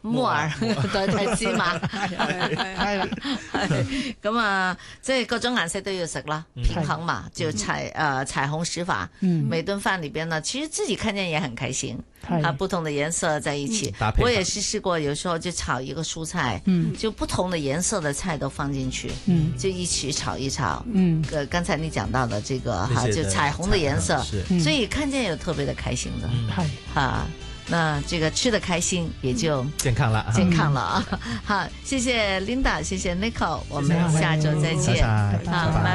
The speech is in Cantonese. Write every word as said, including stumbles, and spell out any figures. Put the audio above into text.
木耳代替芝麻， 係啦， 咁啊，即係各種顏色都要食啦，平衡嘛，就彩呃彩虹食法，每頓飯裏邊呢，其實自己看見也很開心，啊，不同的顏色在一起，我也是試過，有時候就炒一個蔬菜，就不同的顏色的菜都放進去，就一起炒一炒，嗯，呃，剛才你講到的這個哈，就彩虹的顏色，所以看見有特別的開心的，係哈。那這個吃得開心，也就健康了， 健康了啊！好，謝謝 Linda，謝謝 Nicole，我們下周再見，好，拜拜。